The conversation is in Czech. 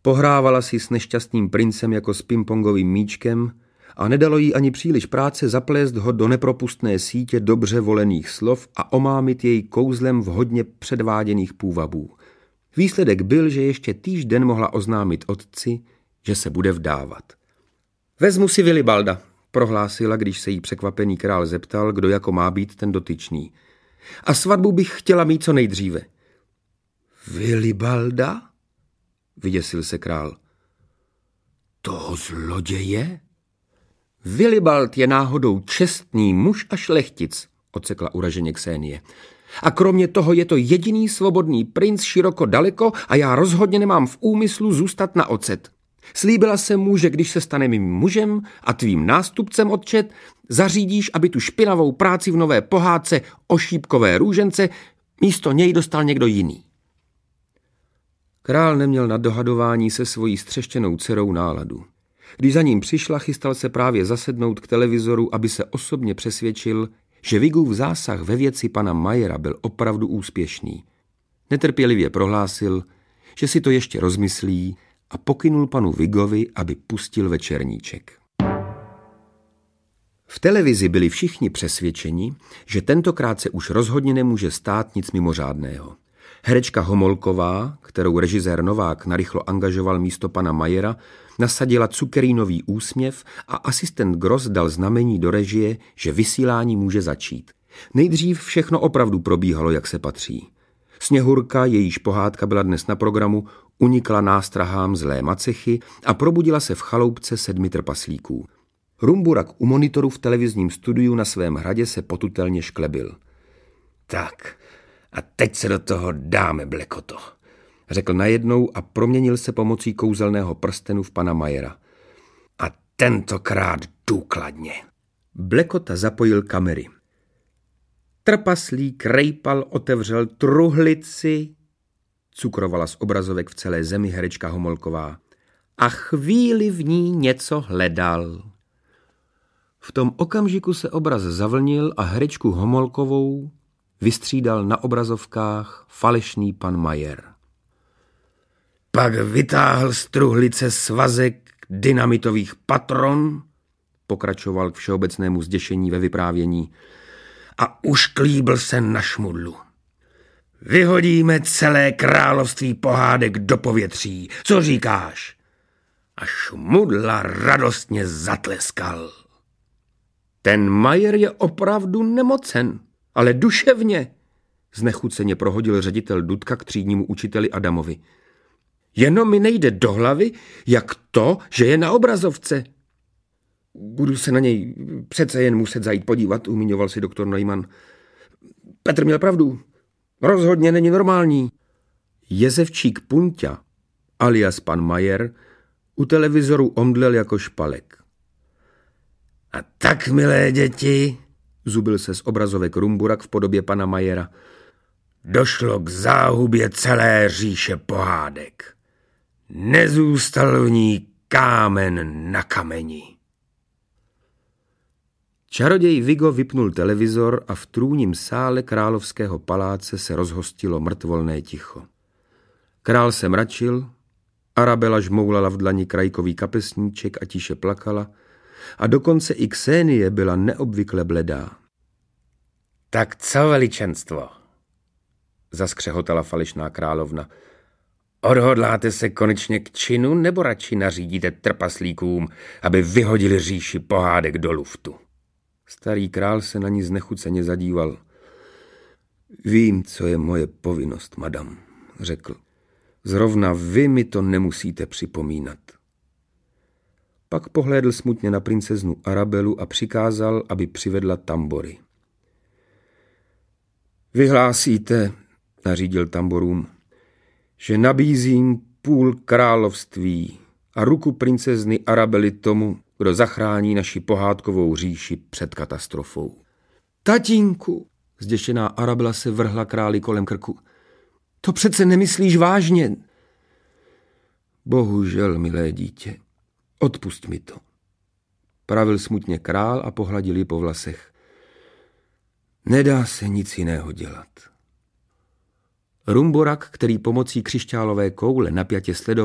Pohrávala si s nešťastným princem jako s pingpongovým míčkem a nedalo jí ani příliš práce zaplést ho do nepropustné sítě dobře volených slov a omámit jej kouzlem vhodně předváděných půvabů. Výsledek byl, že ještě týž den mohla oznámit otci, že se bude vdávat. Vezmu si Vilibalda, prohlásila, když se jí překvapený král zeptal, kdo jako má být ten dotyčný. A svatbu bych chtěla mít co nejdříve. Vilibalda? Vyděsil se král. Toho zloděje? Vilibald je náhodou čestný muž a šlechtic, odsekla uraženě Ksenie. A kromě toho je to jediný svobodný princ široko daleko a já rozhodně nemám v úmyslu zůstat na ocet. Slíbila jsem mu, že když se stane mým mužem a tvým nástupcem, otče, zařídíš, aby tu špinavou práci v nové pohádce o šípkové růžence místo něj dostal někdo jiný. Král neměl na dohadování se svojí střeštěnou dcerou náladu. Když za ním přišla, chystal se právě zasednout k televizoru, aby se osobně přesvědčil, že Vigův zásah ve věci pana Mayera byl opravdu úspěšný. Netrpělivě prohlásil, že si to ještě rozmyslí a pokynul panu Vigovi, aby pustil večerníček. V televizi byli všichni přesvědčeni, že tentokrát se už rozhodně nemůže stát nic mimořádného. Herečka Homolková, kterou režisér Novák narychlo angažoval místo pana Mayera, nasadila cukerínový úsměv a asistent Gross dal znamení do režie, že vysílání může začít. Nejdřív všechno opravdu probíhalo, jak se patří. Sněhurka, jejíž pohádka byla dnes na programu, unikla nástrahám zlé macechy a probudila se v chaloupce 7 trpaslíků. Rumburak u monitoru v televizním studiu na svém hradě se potutelně šklebil. Tak, a teď se do toho dáme, Blekoto, řekl najednou a proměnil se pomocí kouzelného prstenu v pana Mayera. A tentokrát důkladně. Blekota zapojil kamery. Trpaslík Rejpal otevřel truhlici, cukrovala z obrazovek v celé zemi herečka Homolková, a chvíli v ní něco hledal. V tom okamžiku se obraz zavlnil a herečku Homolkovou vystřídal na obrazovkách falešný pan Mayer. Pak vytáhl z truhlice svazek dynamitových patron, pokračoval k všeobecnému zděšení ve vyprávění, a ušklíbil se na šmudlu. Vyhodíme celé království pohádek do povětří. Co říkáš? A šmudla radostně zatleskal. Ten Mayer je opravdu nemocen, ale duševně, znechuceně prohodil ředitel Dudka k třídnímu učiteli Adamovi. Jenom mi nejde do hlavy, jak to, že je na obrazovce. Budu se na něj přece jen muset zajít podívat, umíňoval si doktor Neumann. Petr měl pravdu. Rozhodně není normální. Jezevčík Punťa, alias pan Mayer, u televizoru omdlel jako špalek. A tak, milé děti, zubil se z obrazovek Rumburak v podobě pana Mayera, došlo k záhubě celé říše pohádek. Nezůstal v ní kámen na kameni. Čaroděj Vigo vypnul televizor a v trůním sále královského paláce se rozhostilo mrtvolné ticho. Král se mračil, Arabela žmoulala v dlani krajkový kapesníček a tiše plakala a dokonce i Ksenie byla neobvykle bledá. Tak co, veličenstvo? Zaskřehotala falešná královna. Odhodláte se konečně k činu, nebo radši nařídíte trpaslíkům, aby vyhodili říši pohádek do luftu? Starý král se na ní znechuceně zadíval. Vím, co je moje povinnost, madam, řekl. Zrovna vy mi to nemusíte připomínat. Pak pohlédl smutně na princeznu Arabelu a přikázal, aby přivedla tambory. Vyhlásíte, nařídil tamborům, že nabízím půl království a ruku princezny Arabely tomu, kdo zachrání naši pohádkovou říši před katastrofou. Tatínku, zděšená Arabela se vrhla králi kolem krku. To přece nemyslíš vážně. Bohužel, milé dítě, odpusť mi to. Pravil smutně král a pohladil ji po vlasech. Nedá se nic jiného dělat. Rumburak, který pomocí křišťálové koule napjatě sledoval